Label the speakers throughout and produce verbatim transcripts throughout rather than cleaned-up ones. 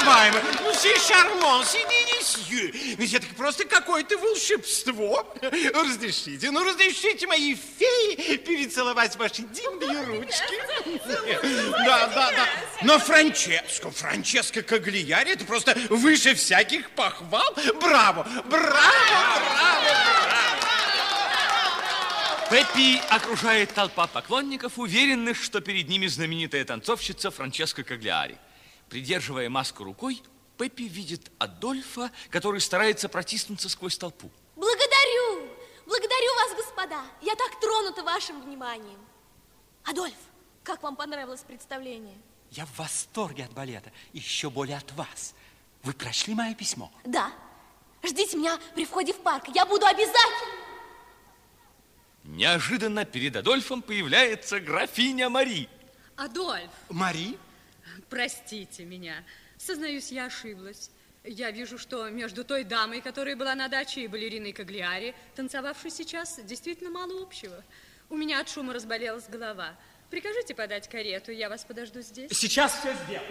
Speaker 1: обожаемый, ну, сей шарман, сей делисью. Ведь это просто какое-то волшебство. Разрешите, ну, разрешите моей фее перецеловать ваши дивные ручки. Да, да, да. Но Франческо, Франческо Каглияри, это просто выше всяких похвал. Браво, браво, браво, браво.
Speaker 2: Пеппи окружает толпа поклонников, уверенных, что перед ними знаменитая танцовщица Франческо Каглияри. Придерживая маску рукой, Пеппи видит Адольфа, который старается протиснуться сквозь толпу.
Speaker 3: Благодарю! Благодарю вас, господа! Я так тронута вашим вниманием. Адольф, как вам понравилось представление?
Speaker 4: Я в восторге от балета, еще более от вас. Вы прочли мое письмо?
Speaker 3: Да. Ждите меня при входе в парк. Я буду обязательно.
Speaker 2: Неожиданно перед Адольфом появляется графиня Мари.
Speaker 5: Адольф.
Speaker 1: Мари?
Speaker 5: Простите меня. Сознаюсь, я ошиблась. Я вижу, что между той дамой, которая была на даче, и балериной Каглияри, танцевавшей сейчас, действительно мало общего. У меня от шума разболелась голова. Прикажите подать карету, я вас подожду здесь.
Speaker 4: Сейчас все сделаю.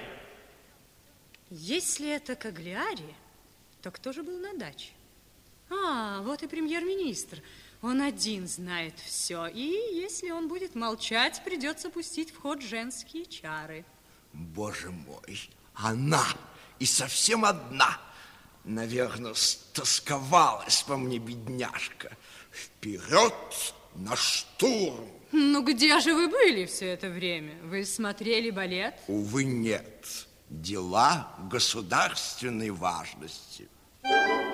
Speaker 5: Если это Каглияри, то кто же был на даче? А, вот и премьер-министр. Он один знает все. И если он будет молчать, придется пустить в ход женские чары.
Speaker 6: Боже мой, она и совсем одна. Наверное, стосковалась по мне, бедняжка. Вперед на штурм.
Speaker 5: Ну, где же вы были все это время? Вы смотрели балет?
Speaker 6: Увы, нет. Дела государственной важности.